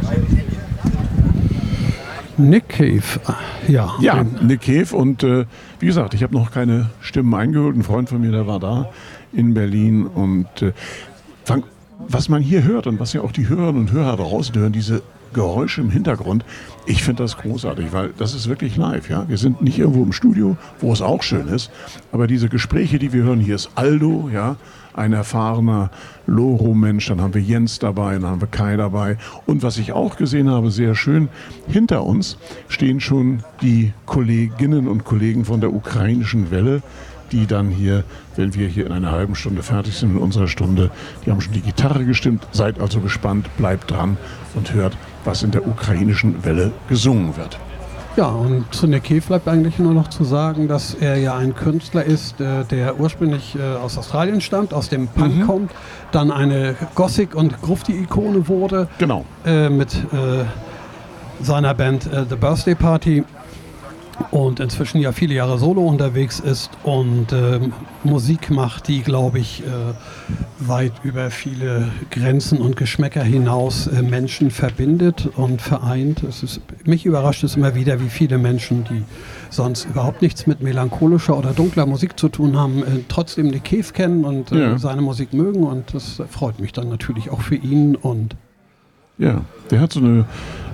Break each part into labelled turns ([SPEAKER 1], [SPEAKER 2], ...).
[SPEAKER 1] Nick Cave, ja.
[SPEAKER 2] Ja, Nick Cave und wie gesagt, ich habe noch keine Stimmen eingeholt. Ein Freund von mir, der war da in Berlin und was man hier hört und was ja auch die Hörerinnen und Hörer draußen hören, diese Geräusche im Hintergrund, ich finde das großartig, weil das ist wirklich live. Ja? Wir sind nicht irgendwo im Studio, wo es auch schön ist, aber diese Gespräche, die wir hören, hier ist Aldo, ja, ein erfahrener Loro-Mensch, dann haben wir Jens dabei, dann haben wir Kai dabei und was ich auch gesehen habe, sehr schön, hinter uns stehen schon die Kolleginnen und Kollegen von der ukrainischen Welle, die dann hier, wenn wir hier in einer halben Stunde fertig sind in unserer Stunde, die haben schon die Gitarre gestimmt. Seid also gespannt, bleibt dran und hört, was in der ukrainischen Welle gesungen wird.
[SPEAKER 1] Ja, und zu Nick Cave bleibt eigentlich nur noch zu sagen, dass er ja ein Künstler ist, der ursprünglich aus Australien stammt, aus dem Punk kommt, dann eine Gothic- und Grufti-Ikone wurde.
[SPEAKER 2] Genau.
[SPEAKER 1] Mit seiner Band The Birthday Party. Und inzwischen ja viele Jahre solo unterwegs ist und Musik macht, die, glaube ich, weit über viele Grenzen und Geschmäcker hinaus Menschen verbindet und vereint. Mich überrascht es immer wieder, wie viele Menschen, die sonst überhaupt nichts mit melancholischer oder dunkler Musik zu tun haben, trotzdem Nick Cave kennen und seine Musik mögen. Und das freut mich dann natürlich auch für ihn. Und
[SPEAKER 2] ja, der hat so eine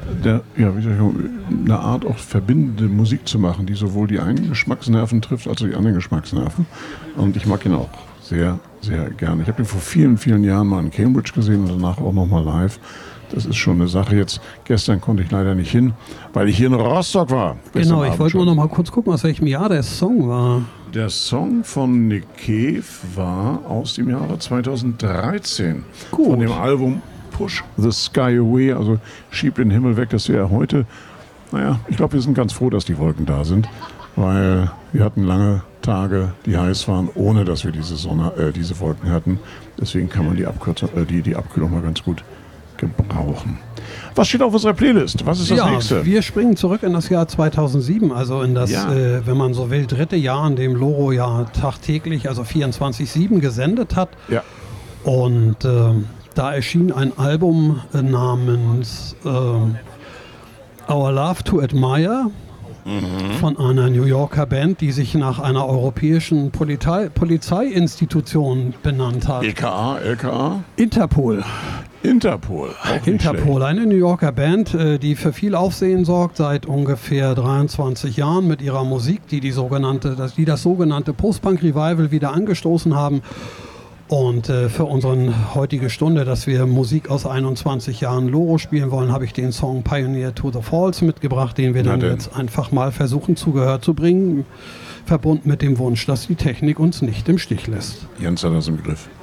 [SPEAKER 2] Art auch verbindende Musik zu machen, die sowohl die einen Geschmacksnerven trifft, als auch die anderen Geschmacksnerven. Und ich mag ihn auch sehr, sehr gerne. Ich habe ihn vor vielen, vielen Jahren mal in Cambridge gesehen und danach auch nochmal live. Das ist schon eine Sache. Jetzt, gestern konnte ich leider nicht hin, weil ich hier in Rostock war.
[SPEAKER 1] Genau, ich wollte nur noch mal kurz gucken, aus welchem Jahr der Song war.
[SPEAKER 2] Der Song von Nick Cave war aus dem Jahre 2013.
[SPEAKER 1] Gut.
[SPEAKER 2] Von dem Album Push the Sky Away, also schieb den Himmel weg, das wäre heute, ich glaube, wir sind ganz froh, dass die Wolken da sind, weil wir hatten lange Tage, die heiß waren, ohne dass wir diese Wolken hatten. Deswegen kann man die Abkühlung mal ganz gut gebrauchen. Was steht auf unserer Playlist? Was ist das nächste?
[SPEAKER 1] Wir springen zurück in das Jahr 2007, also in das, wenn man so will, dritte Jahr, in dem Loro ja tagtäglich, also 24/7 gesendet hat. Ja. Und da erschien ein Album namens Our Love to Admire von einer New Yorker Band, die sich nach einer europäischen Polizeiinstitution benannt hat.
[SPEAKER 2] LKA?
[SPEAKER 1] Interpol.
[SPEAKER 2] Interpol,
[SPEAKER 1] eine New Yorker Band, die für viel Aufsehen sorgt seit ungefähr 23 Jahren mit ihrer Musik, die das sogenannte Post-Punk-Revival wieder angestoßen haben. Und für unsere heutige Stunde, dass wir Musik aus 21 Jahren Loro spielen wollen, habe ich den Song Pioneer to the Falls mitgebracht, den wir dann jetzt einfach mal versuchen zu Gehör zu bringen, verbunden mit dem Wunsch, dass die Technik uns nicht im Stich lässt.
[SPEAKER 2] Jens hat das im Griff.